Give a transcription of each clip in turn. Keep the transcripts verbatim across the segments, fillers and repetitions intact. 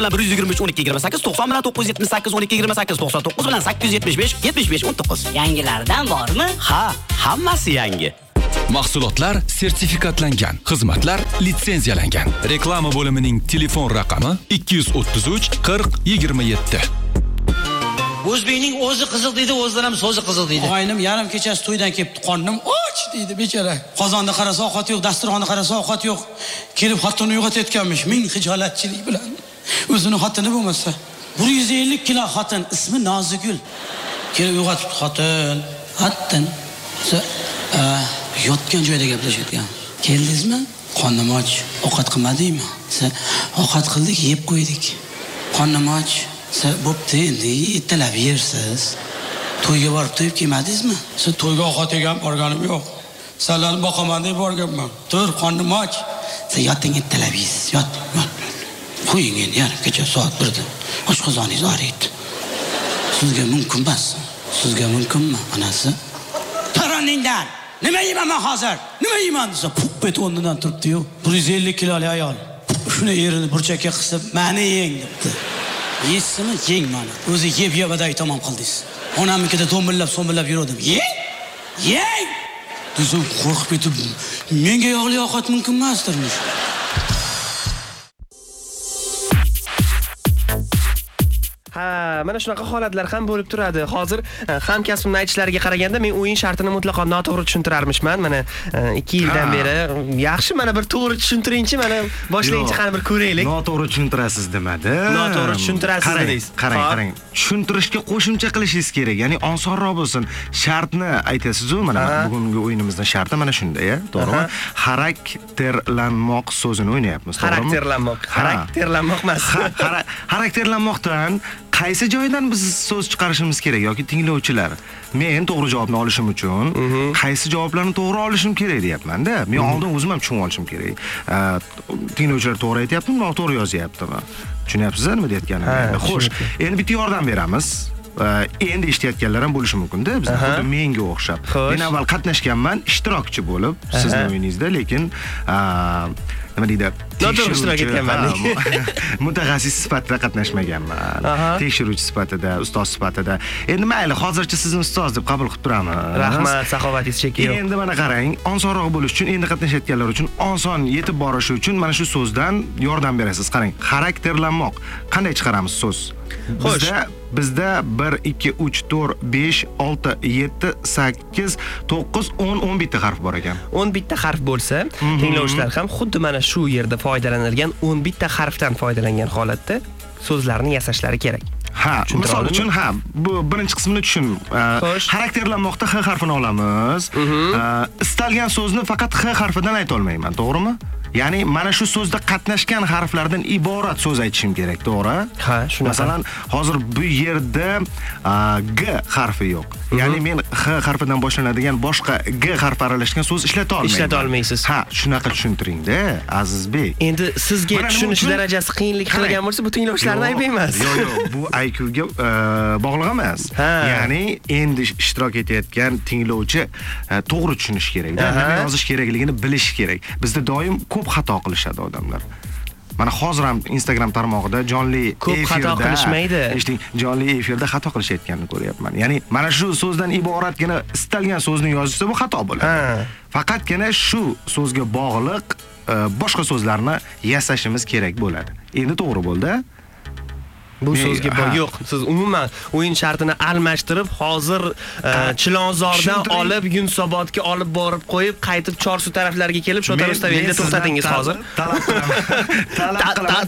bir yuz yigirma uch o'n ikki yigirma sakkiz to'qson bilan to'qqiz yuz yetmish sakkiz o'n ikki yigirma sakkiz to'qson to'qqiz bilan sakkiz yuz yetmish besh yetmish besh o'n to'qqiz. Yangilardan bormi? Ha, hammasi yangi. Mahsulotlar sertifikatlangan, xizmatlar litsenziyalangan. Reklama bo'limining telefon raqami ikki yuz o'ttiz uch qirq yigirma yetti. O'zbekning o'zi qiziq deydi, o'zidan ham so'zi qiziq deydi. Og'aynim yarim kechasi to'ydan kelibdi, qornim och deydi bechora. Qozonda qarasa ovqat yo'q, dasturxonda qarasa ovqat yo'q. Kelib xotinini uyg'otayotganmish, ming hijolatchilik bilan. O'zini xotini bo'lmasa, bir yuz ellik kilo xotin, ismi Nozigul. Kelib uyg'otibdi xotin, xotin. Yotgan joyda gaplashayotgan. Keldingizmi? Qornim och, ovqat qilmadingmi? Ovqat qildik, yeb qo'ydik. Qornim och. Siz bo'pti, endi ertalab yersiz. To'yga borib to'yib kelmadingizmi? Siz to'yga ovqat yegan borganim yo'q. Sizlarni boqaman deb borganman. Tur, qornim och. Siz yoting, ertalab yeysiz. Yot, yot. Qo'ying endi, yarim kecha soat birda. Oshqozoningiz og'riydi. Sizga mumkin emas. Sizga mumkinmi, onasi? Taroningdan. Nima yeyman men hozir? Nima yeyman desa, puppet o'rnidan turibdi-yu. bir yuz ellik kiloli ayol. Shuni erini burchakka qisib, "Mani yeng" debdi. Yeysizmi? Yeng mana. O'zi yeb yebaday tamom qildingiz. Onamnikida do'mbillab, so'mbillab yurdim. Yeng! Yeng! O'zim qo'rqib ketib, menga yog'li ovqat mumkin emasdirmish. Ha, mana shunaqa holatlar ham bo'lib turadi. Hozir hamkasbimning aytishlariga qaraganda men o'yin shartini mutlaqo noto'g'ri tushuntirarmishman. Mana ikki yildan beri yaxshi mana bir to'g'ri tushuntiringchi, mana boshlayingchi qani bir ko'raylik. Noto'g'ri tushuntirasiz demadi. Noto'g'ri tushuntirasiz dedingiz. Qarang, qarang. Tushuntirishga qo'shimcha qilishingiz kerak. Ya'ni osonroq bo'lsin. Shartni aytasiz-ku, mana bugungi o'yinimizning sharti mana shunday, to'g'rimi? Xarakterlanmoq so'zini o'ynayapmiz, to'g'rimi? Xarakterlanmoq. Xarakterlanmoq emas. Xarakterlanmoqdan qaysi joydan biz so'z chiqarishimiz kerak yoki tinglovchilar? Men to'g'ri javobni olishim uchun qaysi javoblarni to'g'ri olishim kerak deyapman-da. Men oldin o'zim ham tushunib olishim kerak. Tinglovchilar to'g'ri aytayaptimi, noto'g'ri yozyaptimi? Tushunyapsizmi nima deyotganimni? Xo'sh, endi bitta yordam beramiz. Endi eshitayotganlar ham bo'lishi mumkin-da, bizda xuddi menga o'xshab. Men avval qatnashganman, ishtirokchi bo'lib sizning o'yiningizda, lekin nima deydi? Noto'g'ri ishtirok etganman. Mutaxassis sifatida qatnashmaganman. Tekshiruvchi sifatida, ustoz sifatida. Endi mayli, hozircha sizni ustoz deb qabul qilib turaman. Rahmat, saxovatingiz cheki yo'q. Endi mana qarang, osonroq bo'lish uchun, endi qatnashayotganlar uchun oson yetib borishi uchun mana shu so'zdan yordam berasiz. Qarang, xarakterlanmoq. Qanday chiqaramiz so'z? Bizda bizda bir ikki uch to'rt besh olti yetti sakkiz to'qqiz o'n o'n bitta harf bor ekan. o'n bitta harf bo'lsa, tinglovchilar ham xuddi mana shu yerda foydalanilgan o'n bitta harfdan foydalangan holatda so'zlarni yasashlari kerak. Ha, misol uchun ha, bu birinchi qismini tushun. Xarakterlanmoqda X harfini olamiz. Istalgan so'zni faqat X harfidan ayta olmayman, to'g'rimi? Ya'ni mana shu so'zda qatnashgan harflardan iborat so'z aytishim kerak, to'g'ri? Ha, shunaqa. Masalan, hozir bu yerda G harfi yo'q. Ya'ni men X harfidan boshlanadigan boshqa G harfi aralashgan so'z ishlata olmayman. Ishlata olmaysiz. Ha, shunaqa tushuntiring-da, Azizbek. Endi sizga tushunish darajasi qiyinlik qilgan bo'lsa, bu tinglovchilarning aybi emas. Yo'q, yo'q, bu I Q ga bog'liq emas. Ya'ni endi ishtirok etayotgan tinglovchi to'g'ri tushunish kerak-da, nima yozish kerakligini bilish kerak. Bizda doim ko'p xato qilishadi odamlar. Mana hozir ham Instagram tarmog'ida jonli ko'p xato qilishmaydi. Eshiting, jonli efirda xato qilishayotganini ko'ryapman. Ya'ni mana shu so'zdan iboratgina istalgan so'zni yozishsa bu xato bo'ladi. Faqatgina shu so'zga bog'liq boshqa so'zlarni yasashimiz kerak bo'ladi. Endi to'g'ri bo'ldi. Bu so'zga yo'q. Siz umuman o'yin shartini almashtirib, hozir Chilonzordan olib Yunusobodga olib borib qo'yib, qaytib Chorsu taraflariga kelib, Shota Rustaveliga to'xtatingiz hozir. Talab qilaman.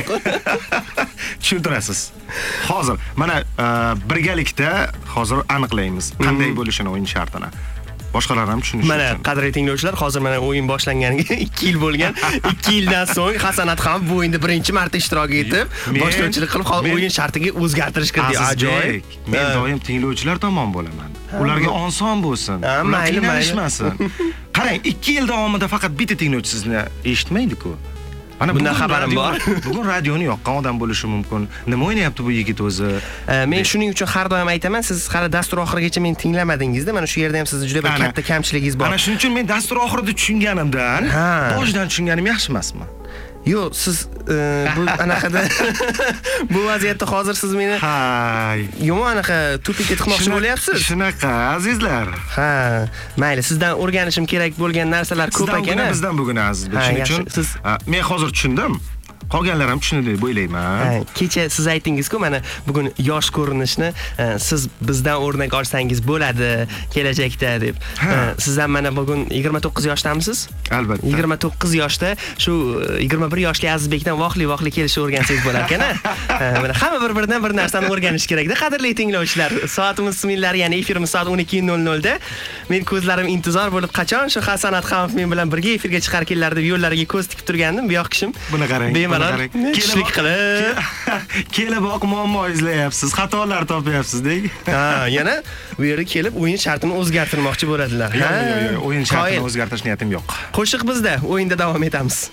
Tushuntirasiz. Hozir mana birgalikda hozir aniqlaymiz qanday bo'lishini o'yin shartini. Boshqalar ham tushunishi uchun. Mana qadrli tinglovchilar, hozir mana o'yin boshlanganiga ikki yil bo'lgan. ikki yildan so'ng Hasanat ham bu o'yinda birinchi marta ishtirok etib, boshlovchilik qilib, o'yin shartiga o'zgartirish kiritdi. Ajoyib. Men doim tinglovchilar tomon bo'laman. Ularga oson bo'lsin. Mayli, mayli. Qarang, ikki yil davomida faqat bitta tinglovchi sizni eshitmaydi-ku. Mana bundan xabarim bor. Bugun radioni yoqqan odam bo'lishi mumkin. Nima o'ynayapti bu yigit o'zi? Men shuning uchun har doim aytaman, siz hali dastur oxirigacha meni tinglamadingizda, mana shu yerda ham sizni juda bir katta kamchiligingiz bor. Mana shuning uchun men dastur oxirida tushunganimdan, boshidan tushunganim yaxshi emasmi? Yo'q, siz e, bu anaqada bu vaziyatda hozir siz meni Hay. yomon anaqa tupikka tiqmoqchi bo'lyapsiz. Shunaqa, azizlar. Ha, mayli, sizdan o'rganishim kerak bo'lgan narsalar ko'p Sizdan ekan. buguna bizdan buguna azizbek. Ha, Shuning yaxshi. uchun Siz- ha, men hozir tushundim. Qolganlar ham tushunadi deb o'ylayman. Ha, kecha siz aytdingiz-ku, mana bugun yosh ko'rinishni e, siz bizdan o'rnak olsangiz bo'ladi kelajakda deb. Ha. E, Siz ham mana bugun yigirma to'qqiz yoshdamisiz? Albatta. yigirma to'qqiz yoshda shu e, yigirma bir yoshli Azizbekdan vohli-vohli kelishni o'rgansangiz bo'lar ekan. Mana hamma bir-biridan bir narsani o'rganish kerak-da, qadrli tinglovchilar. Soatimiz sminlar, ya'ni efirimiz soat o'n ikki nol nol da. Men ko'zlarim intizor bo'lib qachon shu Hasan Atxamov men bilan birga efirga chiqar kellar deb yo'llariga ko'z tikib turgandim. Bu yoq kishim Buni qarang. bemalol tushlik qilib. Kelib oq muammo izlayapsiz, xatolar topyapsiz-dek. Ha, yana bu yerga kelib o'yin shartini o'zgartirmoqchi bo'ladilar. Yo'q, Ha, yo'q, yo'q, o'yin shartini qoyil. o'zgartirish niyatim yo'q. Qo'shiq bizda, o'yinda davom etamiz.